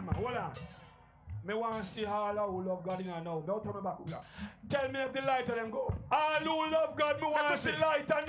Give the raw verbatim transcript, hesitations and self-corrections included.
on, man. Hold on. Me want to see all who love God in here now. Don't turn me back. Tell me if the light of them go. All who love God, me want to see light on